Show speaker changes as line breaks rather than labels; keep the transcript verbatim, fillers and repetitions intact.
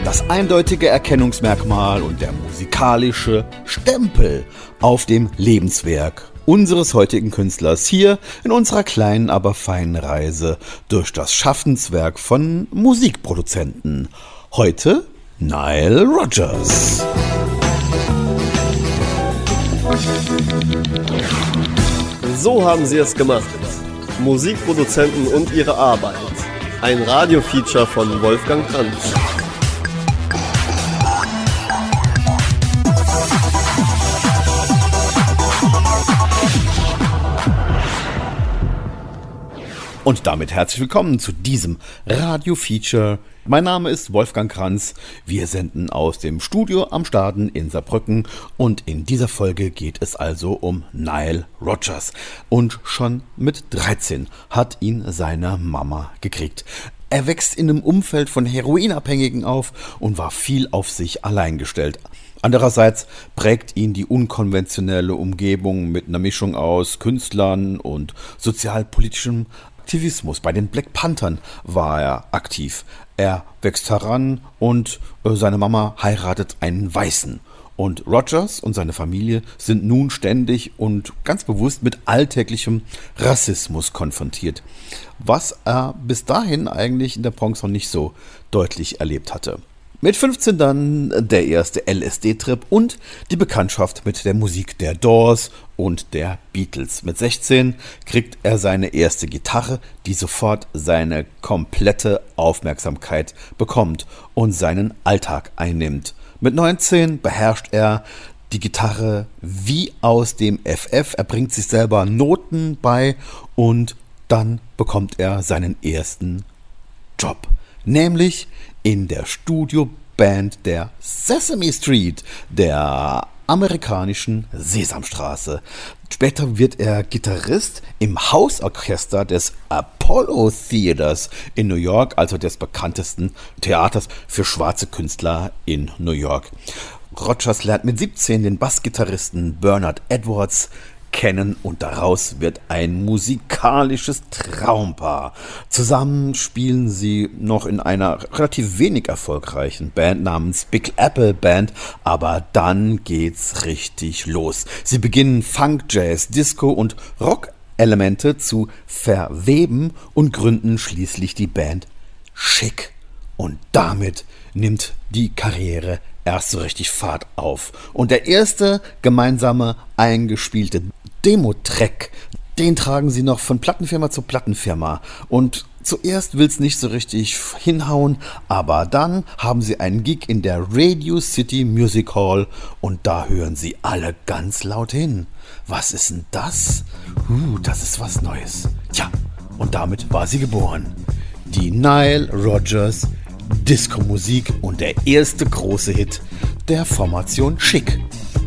Das eindeutige Erkennungsmerkmal und der musikalische Stempel auf dem Lebenswerk unseres heutigen Künstlers hier in unserer kleinen, aber feinen Reise durch das Schaffenswerk von Musikproduzenten. Heute Nile Rodgers.
So haben sie es gemacht. Musikproduzenten und ihre Arbeit. Ein Radiofeature von Wolfgang Kranz.
Und damit herzlich willkommen zu diesem Radio-Feature. Mein Name ist Wolfgang Kranz. Wir senden aus dem Studio am Staden in Saarbrücken und in dieser Folge geht es also um Nile Rodgers. Und schon mit dreizehn hat ihn seine Mama gekriegt. Er wächst in einem Umfeld von Heroinabhängigen auf und war viel auf sich allein gestellt. Andererseits prägt ihn die unkonventionelle Umgebung mit einer Mischung aus Künstlern und sozialpolitischem Aktivismus. Bei den Black Panthern war er aktiv. Er wächst heran und äh, seine Mama heiratet einen Weißen. Und Rodgers und seine Familie sind nun ständig und ganz bewusst mit alltäglichem Rassismus konfrontiert, was er bis dahin eigentlich in der Bronx noch nicht so deutlich erlebt hatte. Mit fünfzehn dann der erste L S D-Trip und die Bekanntschaft mit der Musik der Doors und der Beatles. Mit sechzehn kriegt er seine erste Gitarre, die sofort seine komplette Aufmerksamkeit bekommt und seinen Alltag einnimmt. Mit neunzehn beherrscht er die Gitarre wie aus dem F F. Er bringt sich selber Noten bei und dann bekommt er seinen ersten Job. Nämlich in der Studioband der Sesame Street, der amerikanischen Sesamstraße. Später wird er Gitarrist im Hausorchester des Apollo Theaters in New York, also des bekanntesten Theaters für schwarze Künstler in New York. Rodgers lernt mit siebzehn den Bassgitarristen Bernard Edwards kennen und daraus wird ein musikalisches Traumpaar. Zusammen spielen sie noch in einer relativ wenig erfolgreichen Band namens Big Apple Band, aber dann geht's richtig los. Sie beginnen Funk, Jazz, Disco und Rock-Elemente zu verweben und gründen schließlich die Band Chic. Und damit nimmt die Karriere erst so richtig Fahrt auf. Und der erste gemeinsame eingespielte Demo-Track, den tragen sie noch von Plattenfirma zu Plattenfirma. Und zuerst will es nicht so richtig hinhauen, aber dann haben sie einen Gig in der Radio City Music Hall und da hören sie alle ganz laut hin. Was ist denn das? Uh, das ist was Neues. Tja, und damit war sie geboren. Die Nile Rodgers Disco-Musik und der erste große Hit der Formation Chic.